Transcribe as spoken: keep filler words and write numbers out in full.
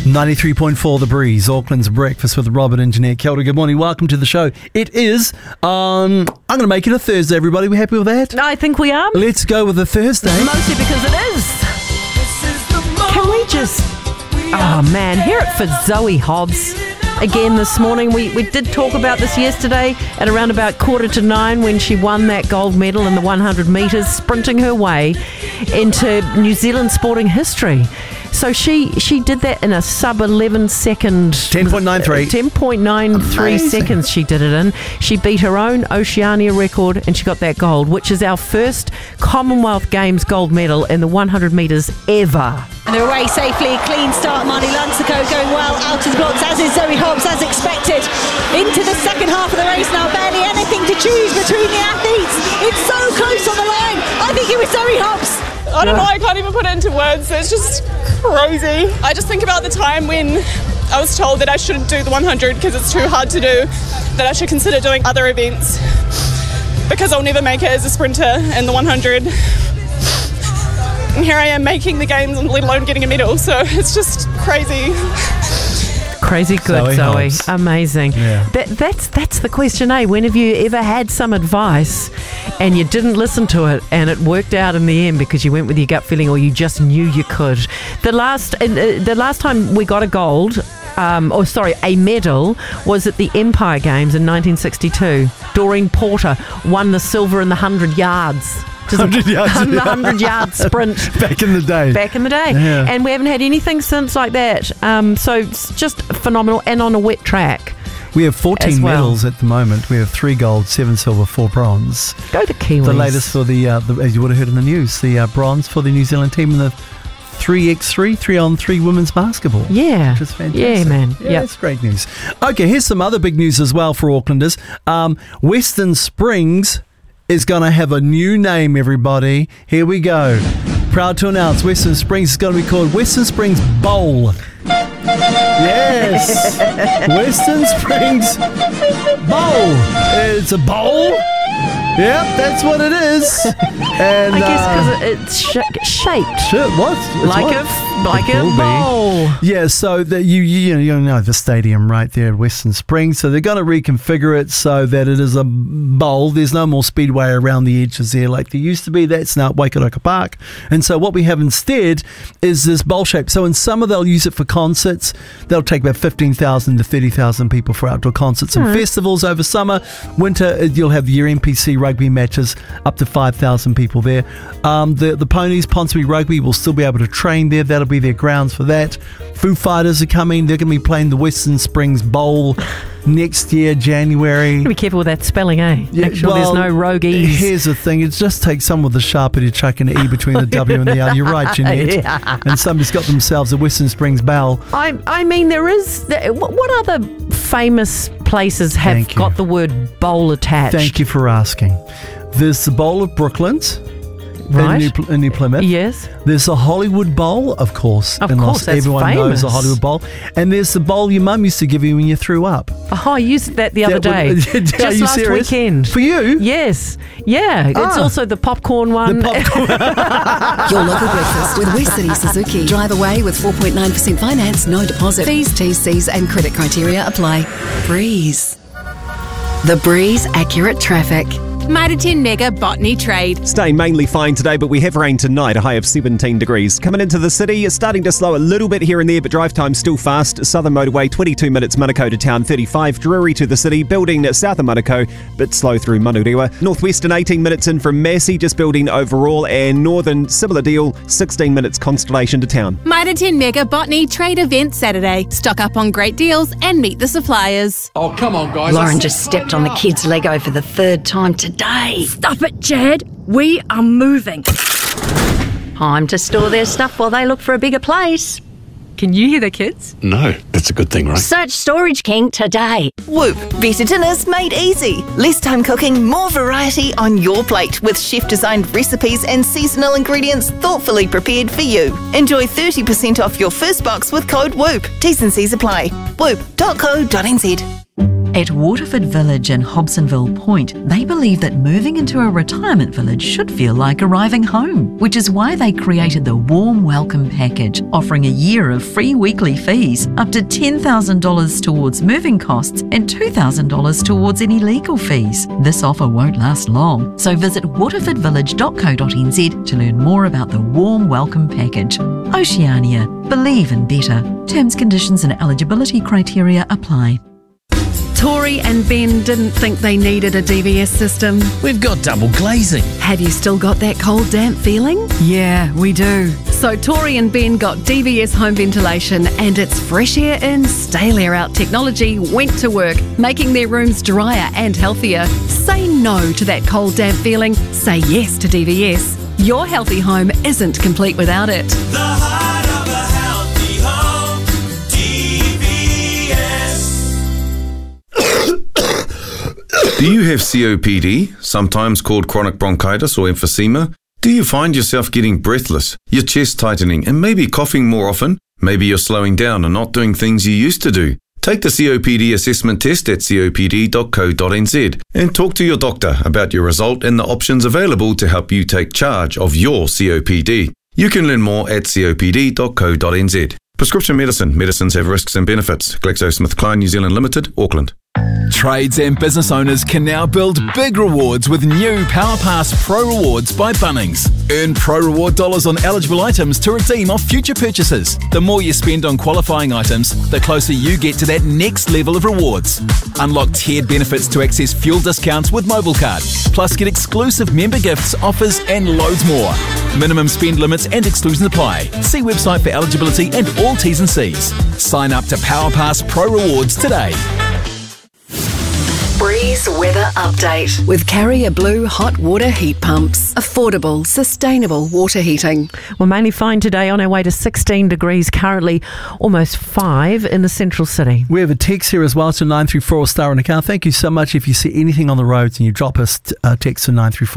ninety-three point four The Breeze, Auckland's breakfast with Robert and Jeanette. Kia ora, good morning, welcome to the show. It is, um, I'm going to make it a Thursday, everybody. We happy with that? I think we are. Let's go with a Thursday. Mostly because it is. Can we just, oh man, hear it for Zoe Hobbs. Again this morning, we, we did talk about this yesterday at around about quarter to nine when she won that gold medal in the one hundred metres, sprinting her way into New Zealand sporting history. So she she did that in a sub eleven second... ten point nine three. ten point nine three seconds she did it in. She beat her own Oceania record and she got that gold, which is our first Commonwealth Games gold medal in the one hundred metres ever. And they're away safely, clean start. Marnie Luncico going well out of the blocks, as is Zoe Hobbs, as expected. Into the second half of the race now, barely anything to choose between the athletes. It's so close on the line. I think it was Zoe Hobbs. I don't know, I can't even put it into words. It's just crazy. I just think about the time when I was told that I shouldn't do the one hundred because it's too hard to do, that I should consider doing other events because I'll never make it as a sprinter in the one hundred. And here I am making the games and let alone getting a medal, so it's just crazy. Crazy good, Zoe. Zoe. Amazing. Yeah. That, that's that's the question, eh? When have you ever had some advice and you didn't listen to it and it worked out in the end because you went with your gut feeling or you just knew you could? The last uh, the last time we got a gold, um, or sorry, a medal was at the Empire Games in nineteen sixty-two. Doreen Porter won the silver in the one hundred yards. one hundred yards. The one hundred yard sprint. Back in the day. Back in the day. Yeah. And we haven't had anything since like that. Um, so it's just phenomenal and on a wet track. We have fourteen as well. medals at the moment. We have three gold, seven silver, four bronze. Go the Kiwis. The latest for the, uh, the as you would have heard in the news, the uh, bronze for the New Zealand team in the three by three, three on three women's basketball. Yeah. Which is fantastic. Yeah, man. Yeah, Yep. that's great news. Okay, here's some other big news as well for Aucklanders. Um, Western Springs is going to have a new name, everybody. Here we go. Proud to announce Western Springs is going to be called Western Springs Bowl. Yes. Western Springs Bowl. It's a bowl. Yep, that's what it is. And I guess uh, because it's sh- shaped. Shit, what? It's Like what? a like It a will be. bowl. Yeah, so that you you know, you know the stadium right there at Western Springs. So they're going to reconfigure it so that it is a bowl. There's no more speedway around the edges there like there used to be. That's now at Waikaroka Park. And so what we have instead is this bowl shape. So in summer they'll use it for concerts. They'll take about fifteen thousand to thirty thousand people for outdoor concerts and Right. festivals over summer. Winter you'll have your N P C rugby matches, up to five thousand people there. Um, the the Ponies, Ponsonby Rugby will still be able to train there. That'll be their grounds for that. Foo Fighters are coming. They're going to be playing the Western Springs Bowl next year, January. Be careful with that spelling, eh? Yeah, Make sure well, there's no rogue E's. Here's the thing. It just takes someone with a Sharpie to chuck an E between the W and the L. You're right, Jeanette. Yeah. And somebody's got themselves a Western Springs Bowl. I I mean, there is... What what other famous places have Thank you. got the word bowl attached? Thank you for asking. There's the Bowl of Brooklands. Right. In New, Pl- in New Plymouth. Yes. There's the Hollywood Bowl, of course. Of in course, Los- that's everyone knows the famous. Hollywood Bowl. And there's the bowl your mum used to give you when you threw up. Oh, I used that the other That day. would- Are Just you last serious? weekend. For you? Yes. Yeah. It's Ah. also the popcorn one. The popcorn. Your local breakfast with West City Suzuki. Drive away with four point nine percent finance, no deposit. Fees, T's, C's and credit criteria apply. Breeze. The Breeze Accurate Traffic. Mitre ten Mega Botany Trade. Staying mainly fine today, but we have rain tonight, a high of seventeen degrees. Coming into the city, it's starting to slow a little bit here and there, but drive time's still fast. Southern Motorway, twenty-two minutes, Manukau to town, thirty-five. Drury to the city, building south of Manukau, bit slow through Manurewa. Northwestern, eighteen minutes in from Massey, just building overall. And Northern, similar deal, sixteen minutes, Constellation to town. Mitre ten Mega Botany Trade Event Saturday. Stock up on great deals and meet the suppliers. Oh, come on, guys. Lauren That's- just stepped on the kid's Lego for the third time today. Stop it, Jad. We are moving. Time to store their stuff while they look for a bigger place. Can you hear the kids? No, that's a good thing, right? Search Storage King today. Whoop. Better dinners made easy. Less time cooking, more variety on your plate with chef-designed recipes and seasonal ingredients thoughtfully prepared for you. Enjoy thirty percent off your first box with code WHOOP. T's and C's apply. whoop dot co dot n z. At Waterford Village in Hobsonville Point, they believe that moving into a retirement village should feel like arriving home, which is why they created the Warm Welcome Package, offering a year of free weekly fees, up to ten thousand dollars towards moving costs and two thousand dollars towards any legal fees. This offer won't last long, so visit waterford village dot co dot n z to learn more about the Warm Welcome Package. Oceania. Believe in better. Terms, conditions and eligibility criteria apply. Tori and Ben didn't think they needed a D V S system. We've got double glazing. Have you still got that cold, damp feeling? Yeah, we do. So Tori and Ben got D V S home ventilation, and its fresh air in, stale air out technology went to work, making their rooms drier and healthier. Say no to that cold, damp feeling. Say yes to D V S. Your healthy home isn't complete without it. The heart of a healthy home, D V S. Do you have C O P D, sometimes called chronic bronchitis or emphysema? Do you find yourself getting breathless, your chest tightening, and maybe coughing more often? Maybe you're slowing down and not doing things you used to do. Take the C O P D assessment test at c o p d dot co dot n z and talk to your doctor about your result and the options available to help you take charge of your C O P D. You can learn more at c o p d dot co dot n z. Prescription medicine. Medicines have risks and benefits. GlaxoSmithKline New Zealand Limited, Auckland. Trades and business owners can now build big rewards with new PowerPass Pro Rewards by Bunnings. Earn Pro Reward dollars on eligible items to redeem off future purchases. The more you spend on qualifying items, the closer you get to that next level of rewards. Unlock tiered benefits to access fuel discounts with MobileCard. Plus get exclusive member gifts, offers and loads more. Minimum spend limits and exclusions apply. See website for eligibility and all T's and C's. Sign up to PowerPass Pro Rewards today. Breeze Weather Update with Carrier Blue Hot Water Heat Pumps. Affordable, sustainable water heating. We're mainly fine today, on our way to sixteen degrees, currently almost five in the central city. We have a text here as well to nine three four Star in the car. Thank you so much. If you see anything on the roads and you drop us a text to nine three four.